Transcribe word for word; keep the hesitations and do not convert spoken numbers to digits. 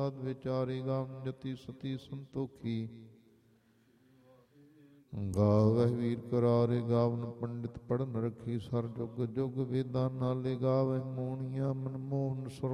ਸਾਧ ਵਿਚਾਰੇ ਗਾਵਨ ਜਤੀ ਸਤੀ ਸੰਤੋਖੀ। ਗਾਵਹਿ ਵੀਰ ਕਰਾਰੇ ਗਾਵਨ ਪੰਡਿਤ ਪੜਨ ਰਖੀ। ਸਰ ਜੁਗ ਜੁਗ ਵੇਦਾਂ ਨਾਲੇ ਗਾਵਹਿ ਮੋਹਣੀਆਂ ਮਨਮੋਹਨ ਸੁਰ